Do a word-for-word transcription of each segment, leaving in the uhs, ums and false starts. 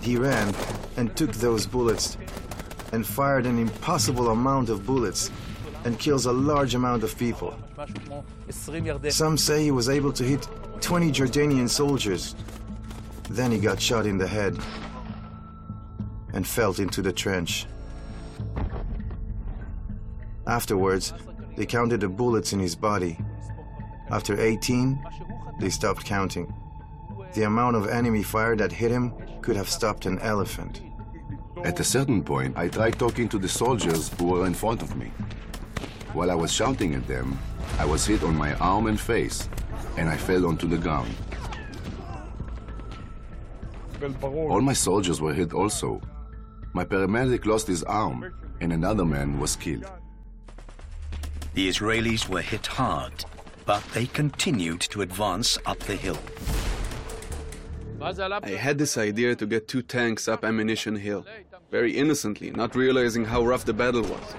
He ran and took those bullets and fired an impossible amount of bullets and kills a large amount of people. Some say he was able to hit twenty Jordanian soldiers. Then he got shot in the head and fell into the trench. Afterwards, they counted the bullets in his body. After eighteen, they stopped counting. The amount of enemy fire that hit him could have stopped an elephant. At a certain point, I tried talking to the soldiers who were in front of me. While I was shouting at them, I was hit on my arm and face, and I fell onto the ground. All my soldiers were hit also. My paramedic lost his arm, and another man was killed. The Israelis were hit hard, but they continued to advance up the hill. I had this idea to get two tanks up Ammunition Hill, very innocently, not realizing how rough the battle was.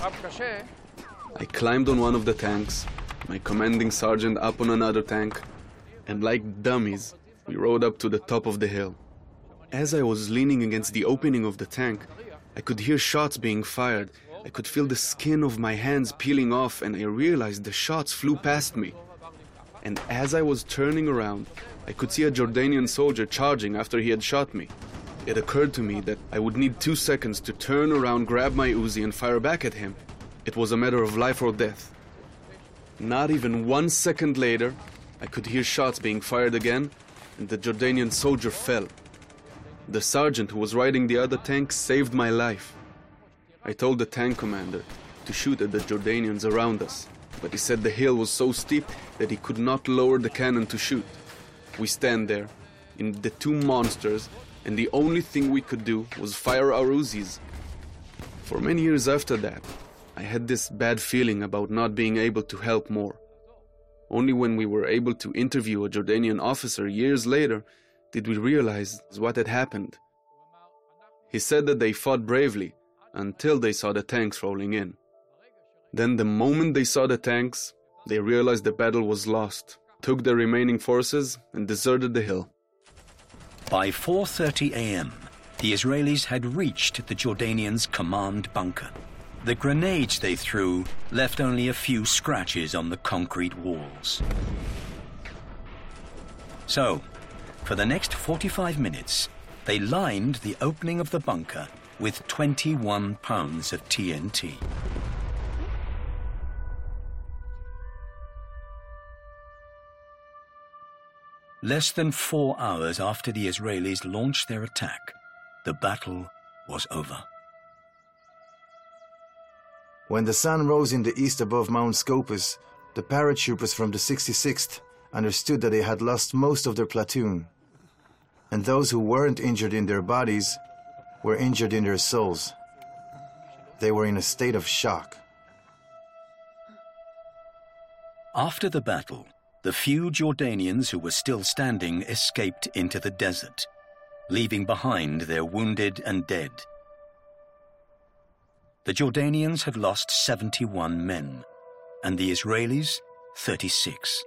I climbed on one of the tanks, my commanding sergeant up on another tank, and like dummies, we rode up to the top of the hill. As I was leaning against the opening of the tank, I could hear shots being fired. I could feel the skin of my hands peeling off, and I realized the shots flew past me. And as I was turning around, I could see a Jordanian soldier charging after he had shot me. It occurred to me that I would need two seconds to turn around, grab my Uzi, and fire back at him. It was a matter of life or death. Not even one second later, I could hear shots being fired again, and the Jordanian soldier fell. The sergeant who was riding the other tank saved my life. I told the tank commander to shoot at the Jordanians around us, but he said the hill was so steep that he could not lower the cannon to shoot. We stand there, in the two monsters, and the only thing we could do was fire our Uzis. For many years after that, I had this bad feeling about not being able to help more. Only when we were able to interview a Jordanian officer years later did we realize what had happened. He said that they fought bravely until they saw the tanks rolling in. Then the moment they saw the tanks, they realized the battle was lost, took their remaining forces, and deserted the hill. By four thirty a m, the Israelis had reached the Jordanians' command bunker. The grenades they threw left only a few scratches on the concrete walls. So, for the next forty-five minutes, they lined the opening of the bunker with twenty-one pounds of T N T. Less than four hours after the Israelis launched their attack, the battle was over. When the sun rose in the east above Mount Scopus, the paratroopers from the sixty-sixth understood that they had lost most of their platoon, and those who weren't injured in their bodies were injured in their souls. They were in a state of shock. After the battle, the few Jordanians who were still standing escaped into the desert, leaving behind their wounded and dead. The Jordanians had lost seventy-one men, and the Israelis, thirty-six.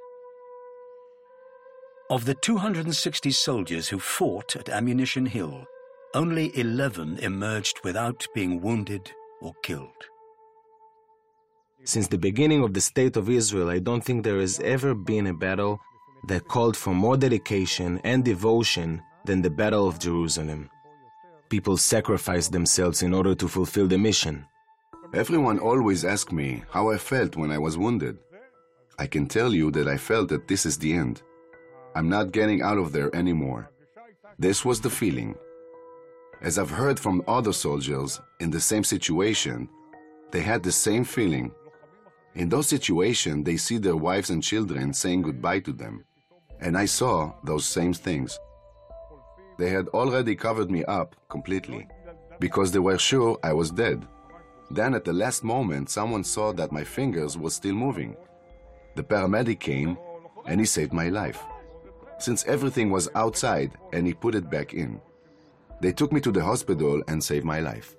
Of the two hundred sixty soldiers who fought at Ammunition Hill, only eleven emerged without being wounded or killed. Since the beginning of the State of Israel, I don't think there has ever been a battle that called for more dedication and devotion than the Battle of Jerusalem. People sacrificed themselves in order to fulfill the mission. Everyone always asks me how I felt when I was wounded. I can tell you that I felt that this is the end. I'm not getting out of there anymore. This was the feeling. As I've heard from other soldiers in the same situation, they had the same feeling. In those situations, they see their wives and children saying goodbye to them. And I saw those same things. They had already covered me up completely, because they were sure I was dead. Then at the last moment, someone saw that my fingers were still moving. The paramedic came, and he saved my life, since everything was outside, and he put it back in. They took me to the hospital and saved my life.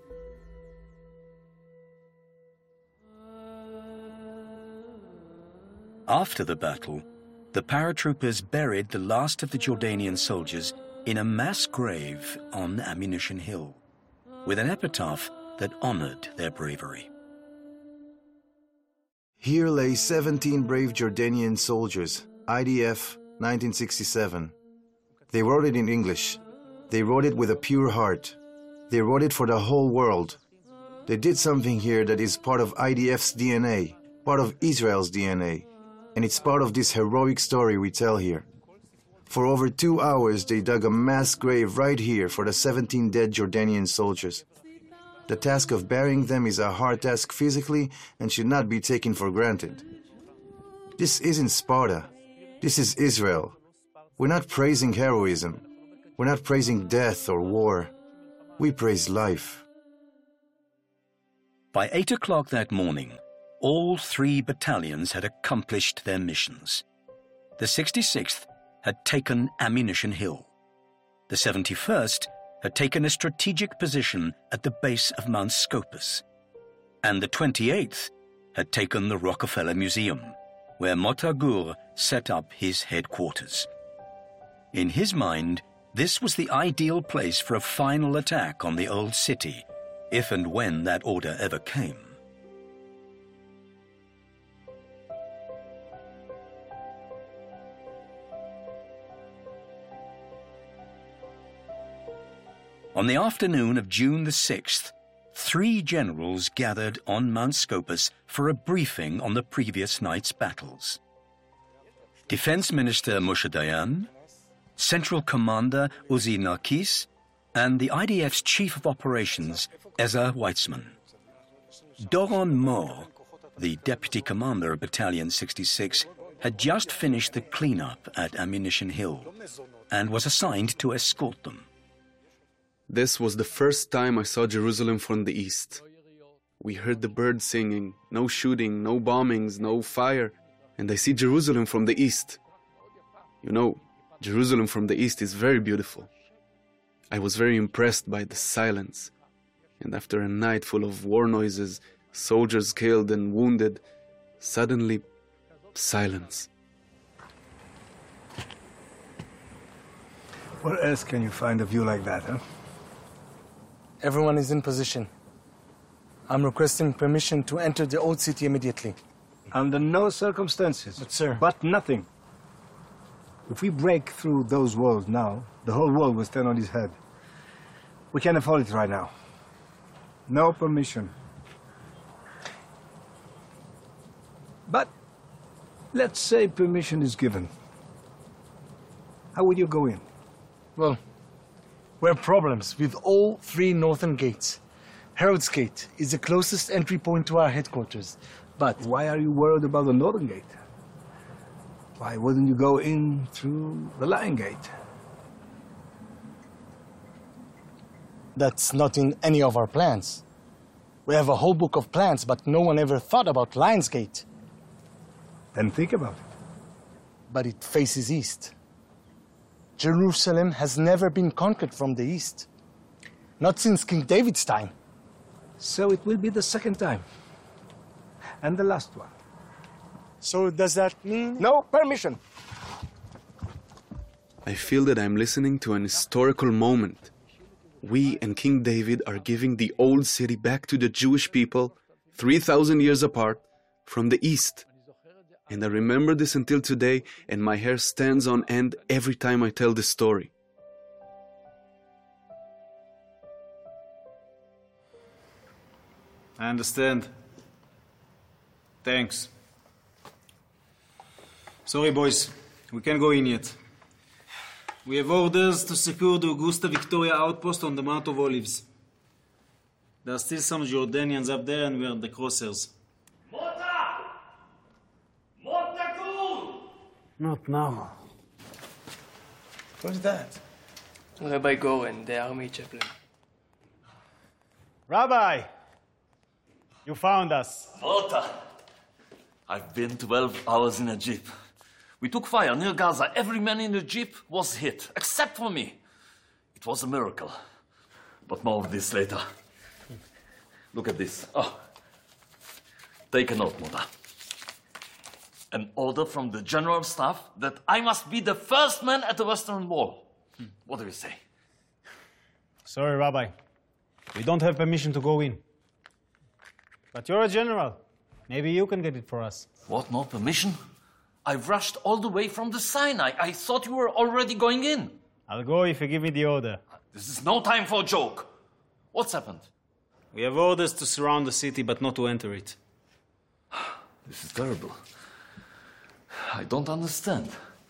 After the battle, the paratroopers buried the last of the Jordanian soldiers in a mass grave on Ammunition Hill, with an epitaph that honored their bravery. Here lay seventeen brave Jordanian soldiers, I D F, nineteen sixty-seven. They wrote it in English. They wrote it with a pure heart. They wrote it for the whole world. They did something here that is part of I D F's D N A, part of Israel's D N A, and it's part of this heroic story we tell here. For over two hours, they dug a mass grave right here for the seventeen dead Jordanian soldiers. The task of burying them is a hard task physically and should not be taken for granted. This isn't Sparta. This is Israel. We're not praising heroism. We're not praising death or war. We praise life. By eight o'clock that morning, all three battalions had accomplished their missions. The sixty-sixth had taken Ammunition Hill. The seventy-first had taken a strategic position at the base of Mount Scopus. And the twenty-eighth had taken the Rockefeller Museum, where Motta Gur set up his headquarters. In his mind, this was the ideal place for a final attack on the old city, if and when that order ever came. On the afternoon of June the sixth, three generals gathered on Mount Scopus for a briefing on the previous night's battles. Defense Minister Moshe Dayan, Central Commander Uzi Narkis, and the I D F's Chief of Operations, Ezra Weitzman. Doron Mor, the Deputy Commander of Battalion sixty-six, had just finished the cleanup at Ammunition Hill and was assigned to escort them. This was the first time I saw Jerusalem from the east. We heard the birds singing, no shooting, no bombings, no fire, and I see Jerusalem from the east. You know, Jerusalem from the east is very beautiful. I was very impressed by the silence, and after a night full of war noises, soldiers killed and wounded, suddenly silence. Where else can you find a view like that, huh? Everyone is in position. I'm requesting permission to enter the old city immediately. Under no circumstances. But, sir... But nothing. If we break through those walls now, the whole world will stand on its head. We can't afford it right now. No permission. But let's say permission is given. How would you go in? Well, we have problems with all three northern gates. Herod's Gate is the closest entry point to our headquarters, but... Why are you worried about the northern gate? Why wouldn't you go in through the Lion Gate? That's not in any of our plans. We have a whole book of plans, but no one ever thought about Lion's Gate. Then think about it. But it faces east. Jerusalem has never been conquered from the east. Not since King David's time. So it will be the second time. And the last one. So does that mean... No permission! I feel that I'm listening to an historical moment. We and King David are giving the old city back to the Jewish people, three thousand years apart, from the east. And I remember this until today, and my hair stands on end every time I tell this story. I understand. Thanks. Sorry, boys. We can't go in yet. We have orders to secure the Augusta Victoria outpost on the Mount of Olives. There are still some Jordanians up there, and we are the crosshairs. Not now. What's that? Rabbi Goren, the army chaplain. Rabbi, you found us. Mota, I've been twelve hours in a jeep. We took fire near Gaza. Every man in the jeep was hit, except for me. It was a miracle. But more of this later. Look at this. Oh. Take a note, Mota. An order from the General Staff that I must be the first man at the Western Wall. What do you say? Sorry, Rabbi. We don't have permission to go in. But you're a general. Maybe you can get it for us. What, no permission? I've rushed all the way from the Sinai. I thought you were already going in. I'll go if you give me the order. This is no time for a joke. What's happened? We have orders to surround the city, but not to enter it. This is terrible. I don't understand.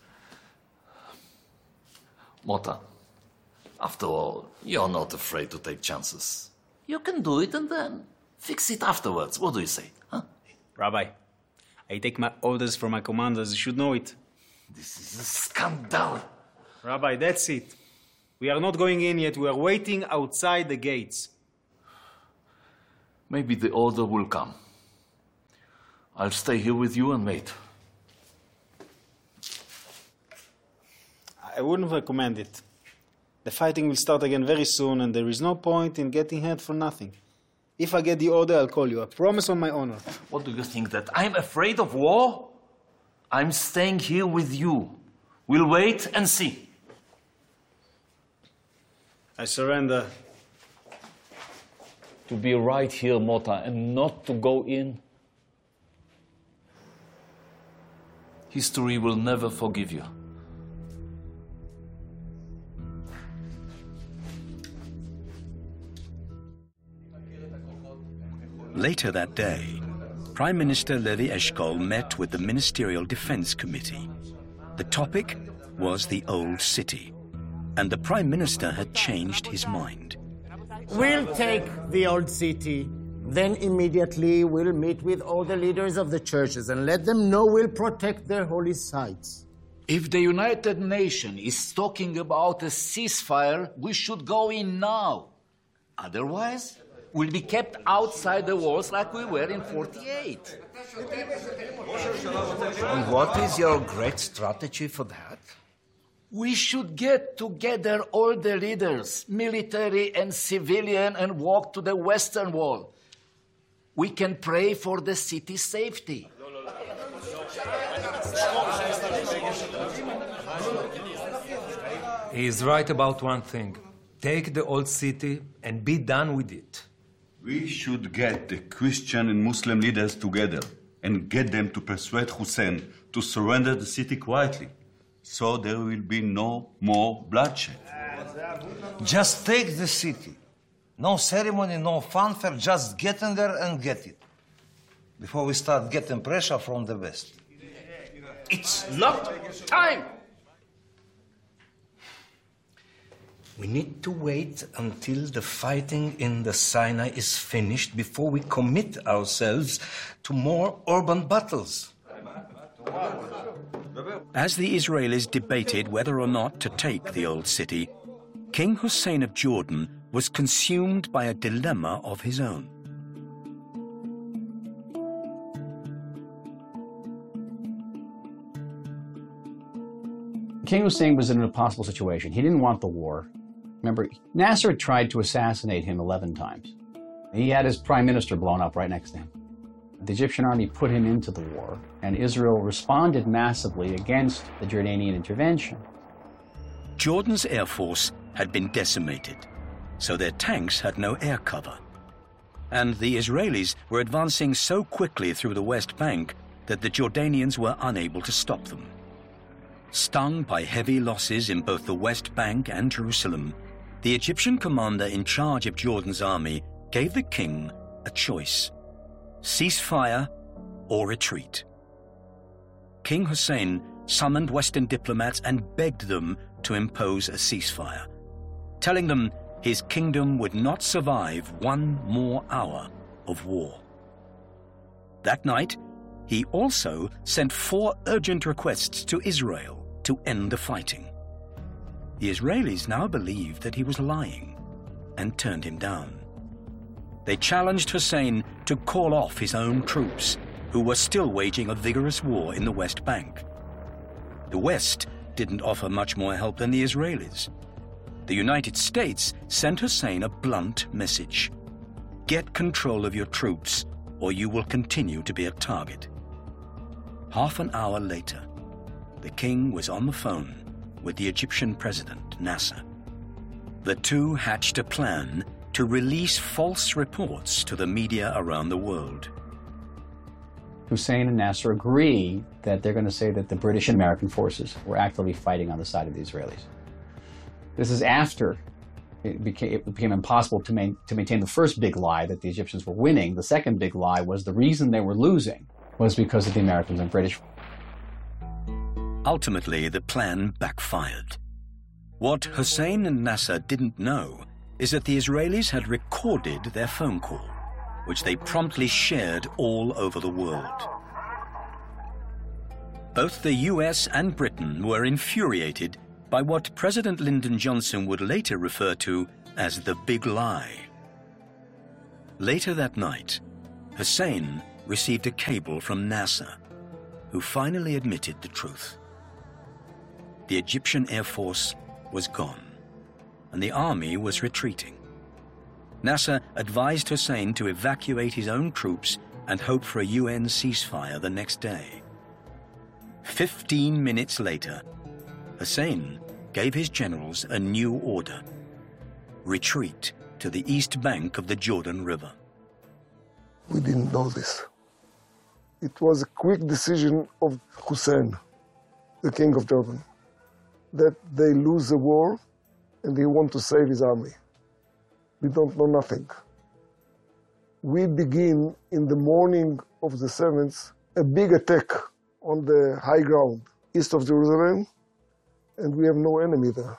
Mota, after all, you're not afraid to take chances. You can do it and then fix it afterwards. What do you say? Huh? Rabbi, I take my orders from my commanders. You should know it. This is a scandal. Rabbi, that's it. We are not going in yet. We are waiting outside the gates. Maybe the order will come. I'll stay here with you and wait. I wouldn't recommend it. The fighting will start again very soon, and there is no point in getting hurt for nothing. If I get the order, I'll call you. I promise on my honor. What do you think, that I'm afraid of war? I'm staying here with you. We'll wait and see. I surrender. To be right here, Mota, and not to go in. History will never forgive you. Later that day, Prime Minister Levi Eshkol met with the Ministerial Defense Committee. The topic was the Old City, and the Prime Minister had changed his mind. We'll take the Old City, then immediately we'll meet with all the leaders of the churches and let them know we'll protect their holy sites. If the United Nations is talking about a ceasefire, we should go in now. Otherwise, we'll be kept outside the walls like we were in forty-eight. And what is your great strategy for that? We should get together all the leaders, military and civilian, and walk to the Western Wall. We can pray for the city's safety. He is right about one thing. Take the Old City and be done with it. We should get the Christian and Muslim leaders together and get them to persuade Hussein to surrender the city quietly, so there will be no more bloodshed. Just take the city. No ceremony, no fanfare, just get in there and get it. Before we start getting pressure from the West. It's not time! We need to wait until the fighting in the Sinai is finished before we commit ourselves to more urban battles. As the Israelis debated whether or not to take the Old City, King Hussein of Jordan was consumed by a dilemma of his own. King Hussein was in an impossible situation. He didn't want the war. Remember, Nasser tried to assassinate him eleven times. He had his prime minister blown up right next to him. The Egyptian army put him into the war, and Israel responded massively against the Jordanian intervention. Jordan's air force had been decimated, so their tanks had no air cover. And the Israelis were advancing so quickly through the West Bank that the Jordanians were unable to stop them. Stung by heavy losses in both the West Bank and Jerusalem, the Egyptian commander in charge of Jordan's army gave the king a choice: ceasefire or retreat. King Hussein summoned Western diplomats and begged them to impose a ceasefire, telling them his kingdom would not survive one more hour of war. That night, he also sent four urgent requests to Israel to end the fighting. The Israelis now believed that he was lying and turned him down. They challenged Hussein to call off his own troops, who were still waging a vigorous war in the West Bank. The West didn't offer much more help than the Israelis. The United States sent Hussein a blunt message: get control of your troops, or you will continue to be a target. Half an hour later, the king was on the phone with the Egyptian president, Nasser. The two hatched a plan to release false reports to the media around the world. Hussein and Nasser agree that they're going to say that the British and American forces were actively fighting on the side of the Israelis. This is after it became, it became impossible to, main, to maintain the first big lie that the Egyptians were winning. The second big lie was the reason they were losing was because of the Americans and British. Ultimately, the plan backfired. What Hussein and Nasser didn't know is that the Israelis had recorded their phone call, which they promptly shared all over the world. Both the U S and Britain were infuriated by what President Lyndon Johnson would later refer to as the big lie. Later that night, Hussein received a cable from Nasser, who finally admitted the truth. The Egyptian Air Force was gone, and the army was retreating. Nasser advised Hussein to evacuate his own troops and hope for a U N ceasefire the next day. Fifteen minutes later, Hussein gave his generals a new order: retreat to the east bank of the Jordan River. We didn't know this. It was a quick decision of Hussein, the king of Jordan, that they lose the war and he wants to save his army. We don't know nothing. We begin in the morning of the seventh a big attack on the high ground east of Jerusalem, and we have no enemy there.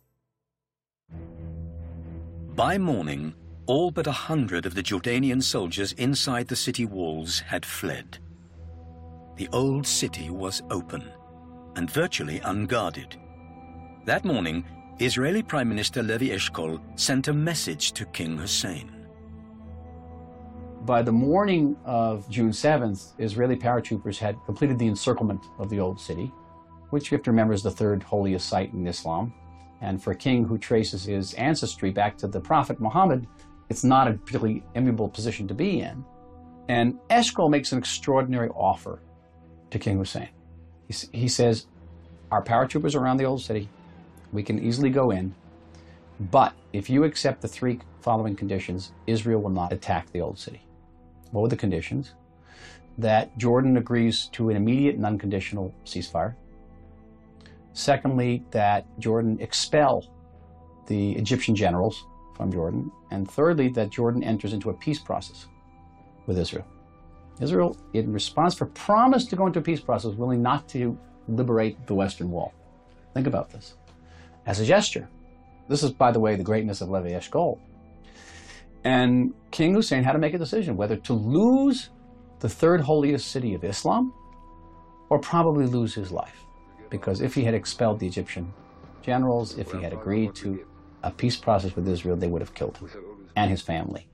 By morning, all but a hundred of the Jordanian soldiers inside the city walls had fled. The old city was open and virtually unguarded. That morning, Israeli Prime Minister Levi Eshkol sent a message to King Hussein. By the morning of June seventh, Israeli paratroopers had completed the encirclement of the old city, which you have to remember is the third holiest site in Islam. And for a king who traces his ancestry back to the Prophet Muhammad, it's not a particularly enviable position to be in. And Eshkol makes an extraordinary offer to King Hussein. He, he says, our paratroopers are around the old city. We can easily go in. But if you accept the three following conditions, Israel will not attack the old city. What were the conditions? That Jordan agrees to an immediate and unconditional ceasefire. Secondly, that Jordan expel the Egyptian generals from Jordan. And thirdly, that Jordan enters into a peace process with Israel. Israel, in response for promise to go into a peace process, was willing not to liberate the Western Wall. Think about this. As a gesture. This is, by the way, the greatness of Levi Eshkol. And King Hussein had to make a decision whether to lose the third holiest city of Islam or probably lose his life. Because if he had expelled the Egyptian generals, if he had agreed to a peace process with Israel, they would have killed him and his family.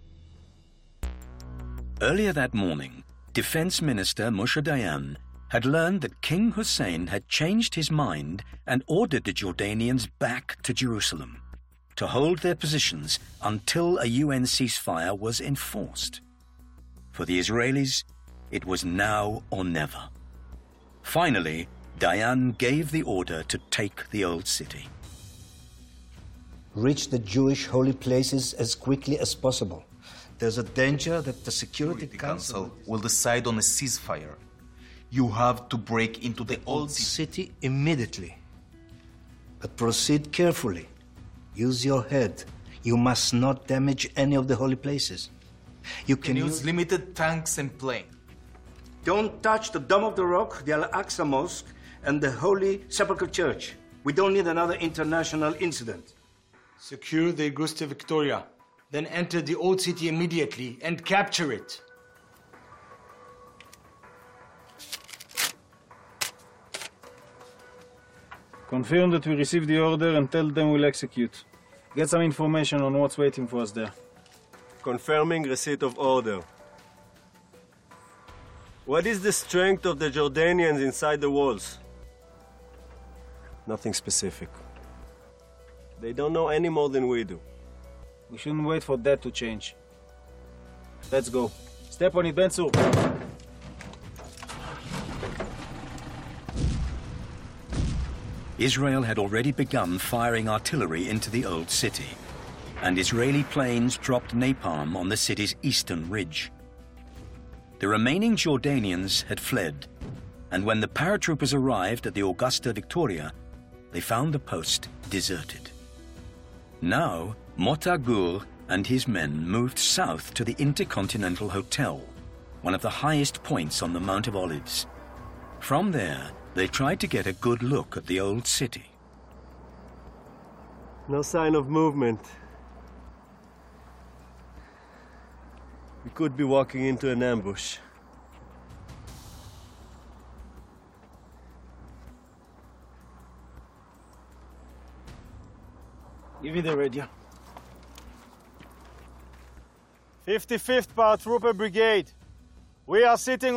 Earlier that morning, Defense Minister Moshe Dayan had learned that King Hussein had changed his mind and ordered the Jordanians back to Jerusalem to hold their positions until a U N ceasefire was enforced. For the Israelis, it was now or never. Finally, Dayan gave the order to take the old city. Reach the Jewish holy places as quickly as possible. There's a danger that the Security Council will decide on a ceasefire. You have to break into the old city immediately. But proceed carefully. Use your head. You must not damage any of the holy places. You can, can use, use limited tanks and planes. Don't touch the Dome of the Rock, the Al-Aqsa Mosque, and the Holy Sepulchre Church. We don't need another international incident. Secure the Augusta Victoria. Then enter the old city immediately and capture it. Confirm that we received the order and tell them we'll execute. Get some information on what's waiting for us there. Confirming receipt of order. What is the strength of the Jordanians inside the walls? Nothing specific. They don't know any more than we do. We shouldn't wait for that to change. Let's go. Step on it, Ben-Sur. Israel had already begun firing artillery into the old city, and Israeli planes dropped napalm on the city's eastern ridge. The remaining Jordanians had fled, and when the paratroopers arrived at the Augusta Victoria, they found the post deserted. Now, Mota Gur and his men moved south to the Intercontinental Hotel, one of the highest points on the Mount of Olives. From there, they tried to get a good look at the old city. No sign of movement. We could be walking into an ambush. Give me the radio. fifty-fifth Paratrooper Brigade. We are sitting